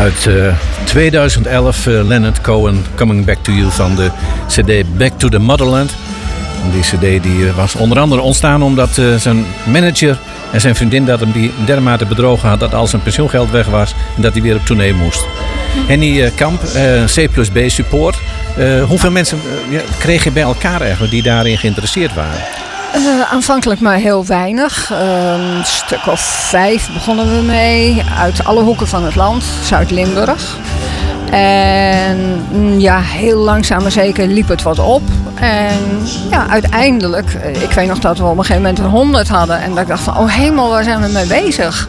Uit 2011, Leonard Cohen, Coming Back to You van de cd Back to the Motherland. En die cd die was onder andere ontstaan omdat zijn manager en zijn vriendin dat hem die dermate bedrogen had dat al zijn pensioengeld weg was en dat hij weer op tournee moest. Henny Kamp, C+B support. Hoeveel mensen kreeg je bij elkaar eigenlijk die daarin geïnteresseerd waren? Aanvankelijk maar heel weinig. Een stuk of 5 begonnen we mee. Uit alle hoeken van het land. Zuid-Limburg. En ja, heel langzaam maar zeker liep het wat op. En ja, uiteindelijk, ik weet nog dat we op een gegeven moment 100 hadden. En dat ik dacht van, oh hemel, waar zijn we mee bezig?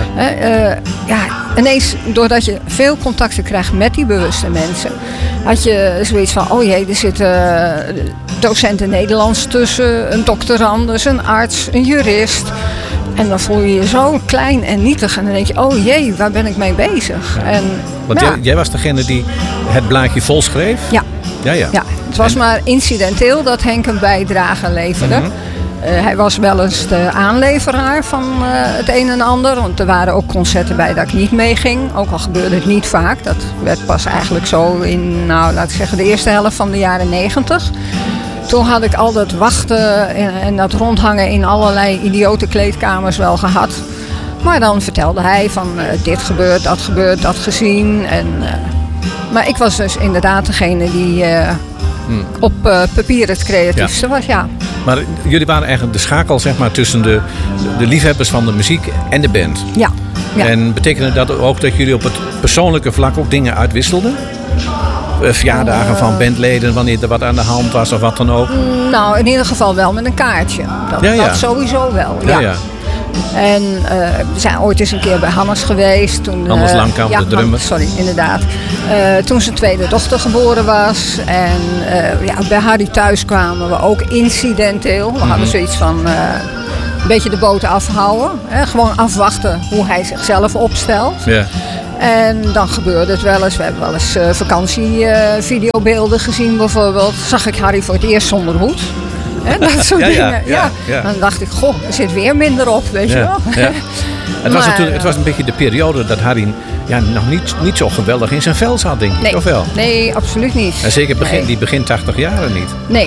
Ja. Ineens, doordat je veel contacten krijgt met die bewuste mensen, had je zoiets van, oh jee, er zitten docenten Nederlands tussen, een doctorandus, een arts, een jurist. En dan voel je je zo klein en nietig. En dan denk je, oh jee, waar ben ik mee bezig? Ja. En, want jij was degene die het blaadje vol schreef? Ja. Het was maar incidenteel dat Henk een bijdrage leverde. Mm-hmm. Hij was wel eens de aanleveraar van het een en ander. Want er waren ook concerten bij dat ik niet meeging. Ook al gebeurde het niet vaak. Dat werd pas eigenlijk zo in, laat ik zeggen, de eerste helft van de jaren 90. Toen had ik al dat wachten en dat rondhangen in allerlei idiote kleedkamers wel gehad. Maar dan vertelde hij van dit gebeurt, dat gezien. Maar ik was dus inderdaad degene die op papier het creatiefste was, ja. Maar jullie waren eigenlijk de schakel, zeg maar, tussen de liefhebbers van de muziek en de band. Ja. En betekende dat ook dat jullie op het persoonlijke vlak ook dingen uitwisselden? Verjaardagen van bandleden, wanneer er wat aan de hand was of wat dan ook? Nou, in ieder geval wel met een kaartje. Dat sowieso wel, ja. En we zijn ooit eens een keer bij Hannes geweest. Hannes Langkamp, de drummer. Sorry, inderdaad. Toen zijn tweede dochter geboren was. En bij Harry thuis kwamen we ook incidenteel. We hadden zoiets van een beetje de boot afhouden. Gewoon afwachten hoe hij zichzelf opstelt. Ja. En dan gebeurde het wel eens. We hebben wel eens vakantievideobeelden gezien bijvoorbeeld. Zag ik Harry voor het eerst zonder hoed. Dat soort dingen. Ja. Dan dacht ik, goh, er zit weer minder op, weet je wel. Ja. Het was een beetje de periode dat Harry nog niet zo geweldig in zijn vel zat, denk ik. Nee, of wel? Nee, absoluut niet. En zeker die begin 80 jaren niet. Nee.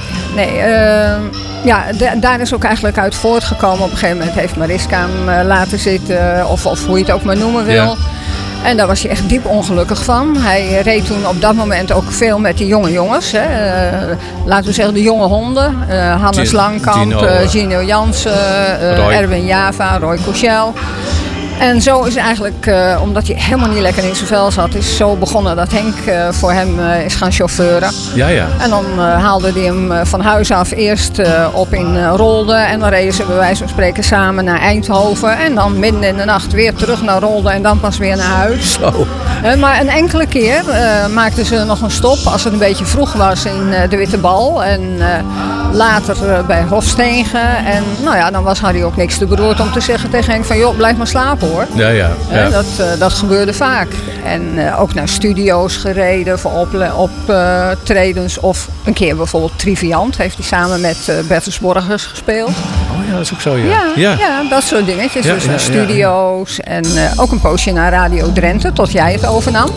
Daar is ook eigenlijk uit voortgekomen. Op een gegeven moment heeft Mariska hem laten zitten. Of hoe je het ook maar noemen wil. Ja. En daar was hij echt diep ongelukkig van. Hij reed toen op dat moment ook veel met die jonge jongens. Laten we zeggen de jonge honden. Hannes Langkamp, Gino Jansen, Erwin Java, Roy Cochel. En zo is eigenlijk, omdat hij helemaal niet lekker in zijn vel zat, is zo begonnen dat Henk voor hem is gaan chauffeuren. Ja. En dan haalde hij hem van huis af eerst op in Rolde. En dan reden ze bij wijze van spreken samen naar Eindhoven. En dan midden in de nacht weer terug naar Rolde en dan pas weer naar huis. Zo. Maar een enkele keer maakten ze nog een stop als het een beetje vroeg was in de Witte Bal. En later bij Hofstegen. En dan was Harry ook niks te beroerd om te zeggen tegen Henk van joh, blijf maar slapen. Hoor. Ja. Dat gebeurde vaak. En ook naar studio's gereden voor optredens. Of een keer bijvoorbeeld Triviant. Heeft hij samen met Bertus Borgers gespeeld. Oh ja, dat is ook zo, ja, dat soort dingetjes. Dus naar studio's. En ook een poosje naar Radio Drenthe, tot jij het overnam.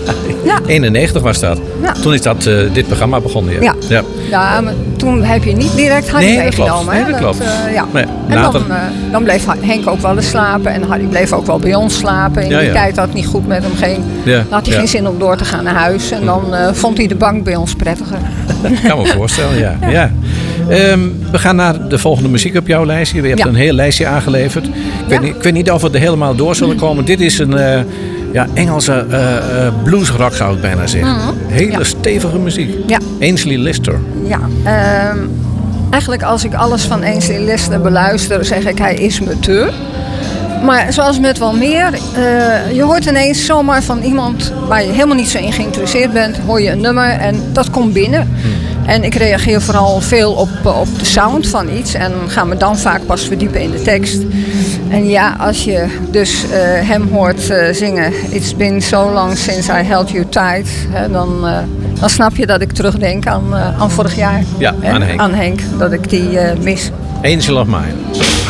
91 was dat. Ja. Toen is dit programma begonnen. Ja, maar toen heb je niet direct Harry meegenomen. Nee, dat klopt. Dan bleef Henk ook wel eens slapen. En Harry bleef ook wel bij ons slapen. In die tijd dat het niet goed met hem ging. Dan had hij geen zin om door te gaan naar huis. En dan vond hij de bank bij ons prettiger. Dat kan me voorstellen, ja. We gaan naar de volgende muziek op jouw lijstje. Je hebt een heel lijstje aangeleverd. Ik weet niet of we er helemaal door zullen komen. Dit is een Engelse bluesrock, zou ik bijna zeggen. Hele stevige muziek. Ja. Ainsley Lister. Ja, eigenlijk als ik alles van Ainsley Lister beluister, zeg ik hij is me te. Maar zoals met wel meer, je hoort ineens zomaar van iemand waar je helemaal niet zo in geïnteresseerd bent, hoor je een nummer en dat komt binnen. En ik reageer vooral veel op de sound van iets en ga me dan vaak pas verdiepen in de tekst. En ja, als je dus hem hoort zingen It's been so long since I held you tight, dan snap je dat ik terugdenk aan vorig jaar. Ja, aan Henk. Aan Henk, dat ik die mis. Angel of Mine.